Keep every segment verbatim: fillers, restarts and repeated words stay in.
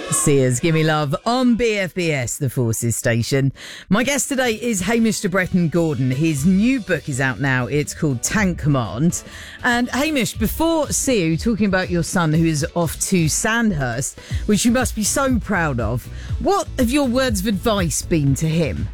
Sears, Gimme Love on B F B S, the Forces station. My guest today is Hamish de Bretton Gordon. His new book is out now. It's called Tank Command. And Hamish, before see you, talking about your son who is off to Sandhurst, which you must be so proud of, what have your words of advice been to him?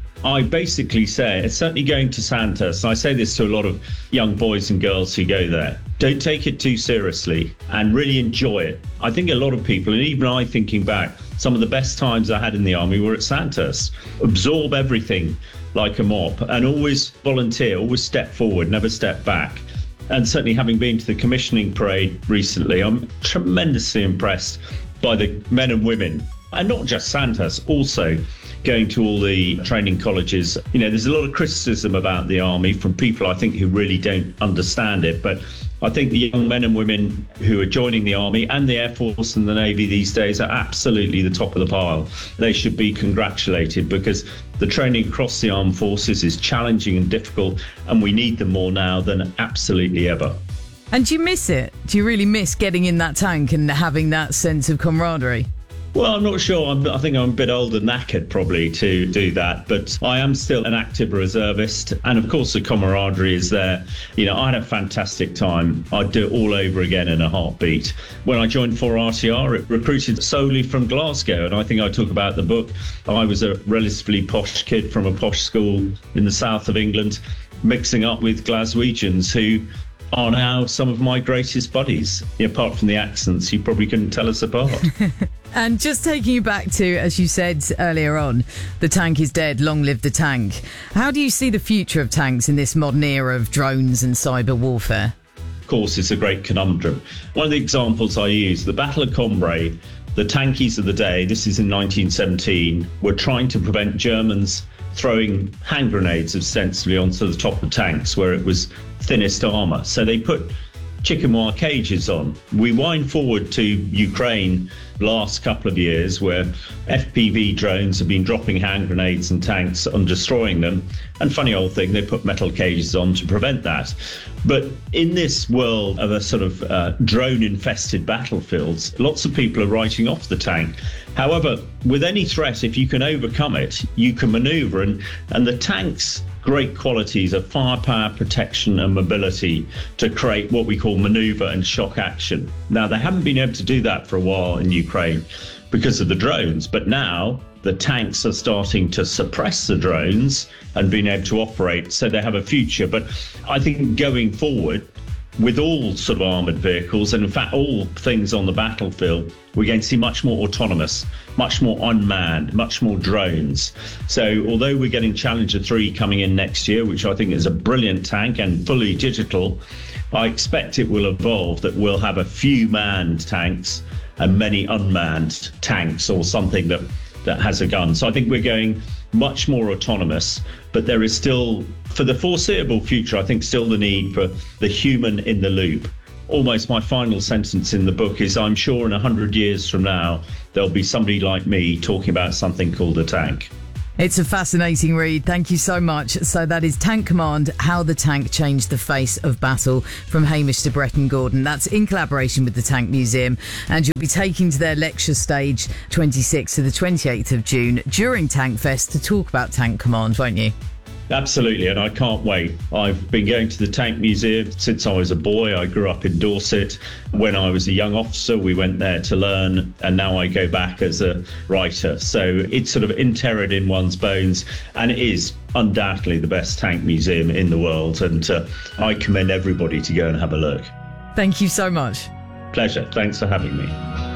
I basically say, it's certainly going to Sandhurst, and I say this to a lot of young boys and girls who go there, don't take it too seriously and really enjoy it. I think a lot of people, and even I thinking back, some of the best times I had in the army were at Sandhurst. Absorb everything like a mop and always volunteer, always step forward, never step back. And certainly having been to the commissioning parade recently, I'm tremendously impressed by the men and women, and not just Sandhurst, also going to all the training colleges. You know, there's a lot of criticism about the army from people, I think, who really don't understand it. But I think the young men and women who are joining the army and the Air Force and the Navy these days are absolutely the top of the pile. They should be congratulated because the training across the armed forces is challenging and difficult, and we need them more now than absolutely ever. And do you miss it? Do you really miss getting in that tank and having that sense of camaraderie? Well, I'm not sure. I'm, I think I'm a bit old and knackered probably to do that, but I am still an active reservist. And of course, the camaraderie is there. You know, I had a fantastic time. I'd do it all over again in a heartbeat. When I joined four R T R, it recruited solely from Glasgow. And I think I talk about the book. I was a relatively posh kid from a posh school in the south of England, mixing up with Glaswegians who are now some of my greatest buddies. Apart from the accents, you probably couldn't tell us apart. And just taking you back to, as you said earlier on, the tank is dead, long live the tank. How do you see the future of tanks in this modern era of drones and cyber warfare? Of course, it's a great conundrum. One of the examples I use, the Battle of Cambrai, the tankies of the day, this is in nineteen seventeen, were trying to prevent Germans throwing hand grenades ostensibly onto the top of tanks where it was thinnest armour. So they put chicken wire cages on. We wind forward to Ukraine last couple of years where F P V drones have been dropping hand grenades and tanks and destroying them. And funny old thing, they put metal cages on to prevent that. But in this world of a sort of uh, drone-infested battlefields, lots of people are writing off the tank. However, with any threat, if you can overcome it, you can manoeuvre. And, and the tank's great qualities are firepower, protection and mobility to create what we call manoeuvre and shock action. Now, they haven't been able to do that for a while in Ukraine because of the drones, but now the tanks are starting to suppress the drones and being able to operate, so they have a future. But I think going forward, with all sort of armoured vehicles, and in fact all things on the battlefield, we're going to see much more autonomous, much more unmanned, much more drones. So although we're getting Challenger three coming in next year, which I think is a brilliant tank and fully digital, I expect it will evolve that we'll have a few manned tanks and many unmanned tanks or something that, that has a gun. So I think we're going much more autonomous, but there is still, for the foreseeable future, I think still the need for the human in the loop. Almost my final sentence in the book is, I'm sure in a hundred years from now, there'll be somebody like me talking about something called a tank. It's a fascinating read. Thank you so much. So that is Tank Command, How the Tank Changed the Face of Battle from Hamish de Bretton Gordon. That's in collaboration with the Tank Museum, and you'll be taking to their lecture stage twenty-sixth to the twenty-eighth of June during Tank Fest to talk about Tank Command, won't you? Absolutely, and I can't wait. I've been going to the Tank Museum since I was a boy. I grew up in Dorset. When I was a young officer, we went there to learn, and now I go back as a writer. So it's sort of interred in one's bones, and it is undoubtedly the best tank museum in the world, and uh, I commend everybody to go and have a look. Thank you so much. Pleasure. Thanks for having me.